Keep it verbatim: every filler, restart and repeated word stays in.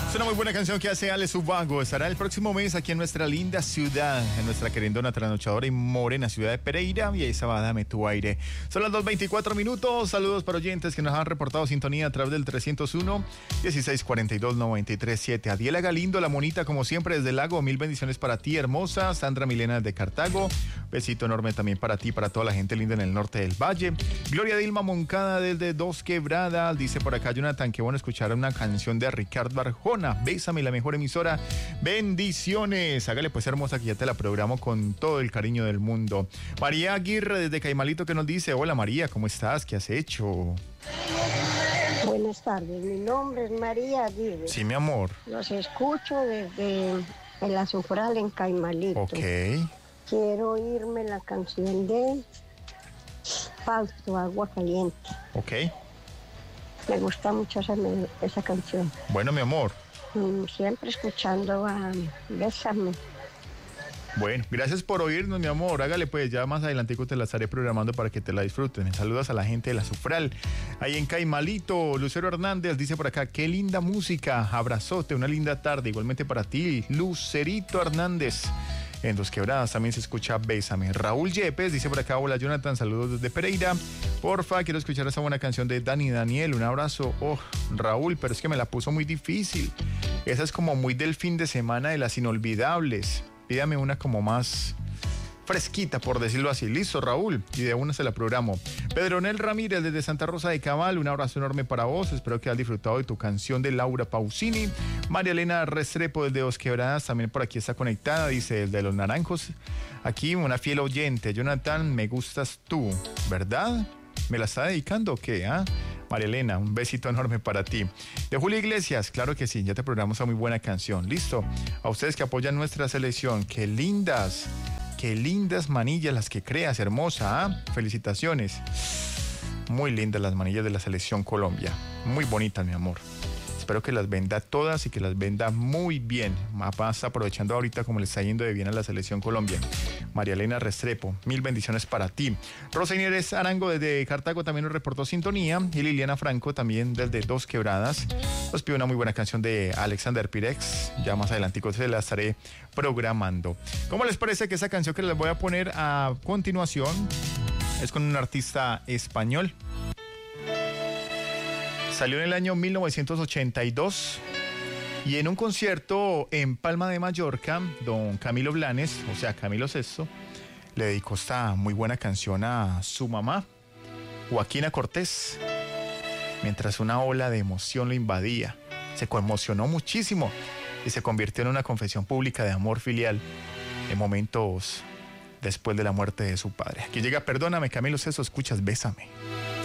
Es una muy buena canción que hace Ale Subago. Estará el próximo mes aquí en nuestra linda ciudad, en nuestra querendona, trasnochadora y morena ciudad de Pereira. Y ahí estaba, dame tu aire. Son las dos veinticuatro minutos. Saludos para oyentes que nos han reportado sintonía a través del trescientos uno, dieciséis cuarenta y dos, noventa y tres siete. Adiela Galindo, la monita, como siempre, desde el lago. Mil bendiciones para ti, hermosa. Sandra Milena de Cartago. Besito enorme también para ti, para toda la gente linda en el norte del valle. Gloria Dilma Moncada desde Dos Quebradas. Dice por acá, Jonathan, qué bueno escuchar una canción de Ricardo Arjona. Bésame, la mejor emisora. Bendiciones. Hágale pues, hermosa, que ya te la programo con todo el cariño del mundo. María Aguirre desde Caimalito, que nos dice: hola María, ¿cómo estás? ¿Qué has hecho? Buenas tardes, mi nombre es María Aguirre. Sí, mi amor. Los escucho desde el Azufral en Caimalito. Ok. Quiero oírme la canción de Fausto, Agua Caliente. Ok. Me gusta mucho esa, esa canción. Bueno, mi amor. Siempre escuchando a Bésame. Bueno, gracias por oírnos, mi amor. Hágale pues, ya más adelantico te la estaré programando para que te la disfruten. Saludos a la gente de la Azufral. Ahí en Caimalito, Lucero Hernández dice por acá: qué linda música, abrazote, una linda tarde. Igualmente para ti, Lucerito Hernández. En Dos Quebradas también se escucha Bésame. Raúl Yepes dice por acá: hola Jonathan, saludos desde Pereira. Porfa, quiero escuchar esa buena canción de Dani Daniel. Un abrazo. Oh, Raúl, pero es que me la puso muy difícil. Esa es como muy del fin de semana, de las inolvidables. Pídame una como más fresquita, por decirlo así. Listo, Raúl, y de una se la programo. Pedronel Ramírez desde Santa Rosa de Cabal, un abrazo enorme para vos. Espero que hayas disfrutado de tu canción de Laura Pausini. María Elena Restrepo desde Dos Quebradas también por aquí está conectada, dice: desde Los Naranjos. Aquí una fiel oyente: Jonathan, me gustas tú, ¿verdad? ¿Me la está dedicando o qué? ¿Ah? María Elena, un besito enorme para ti. De Julio Iglesias, claro que sí, ya te programamos a muy buena canción. Listo. A ustedes que apoyan nuestra selección, qué lindas, qué lindas manillas las que creas, hermosa. ¿Ah? Felicitaciones. Muy lindas las manillas de la selección Colombia. Muy bonitas, mi amor. Espero que las venda todas y que las venda muy bien. Más aprovechando ahorita como le está yendo de bien a la selección Colombia. María Elena Restrepo, mil bendiciones para ti. Rosa Inés Arango desde Cartago también nos reportó sintonía. Y Liliana Franco también desde Dos Quebradas nos pide una muy buena canción de Alexander Pirex. Ya más adelantico se la estaré programando. ¿Cómo les parece que esa canción que les voy a poner a continuación es con un artista español? Salió en el año mil novecientos ochenta y dos y en un concierto en Palma de Mallorca, don Camilo Blanes, o sea, Camilo Sesto, le dedicó esta muy buena canción a su mamá, Joaquina Cortés, mientras una ola de emoción lo invadía. Se conmocionó muchísimo y se convirtió en una confesión pública de amor filial en momentos después de la muerte de su padre. Aquí llega Perdóname, Camilo Sesto, escuchas Bésame.